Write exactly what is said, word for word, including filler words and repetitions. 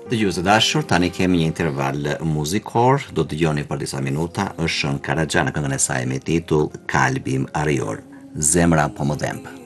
Dëgjues të dashur, tani kemi një interval muzikor, do të dëgjoni për disa minuta, është Shën Karaxha në këngën e saj me titull Kalbim Arıyor, Zemra po më dhemb.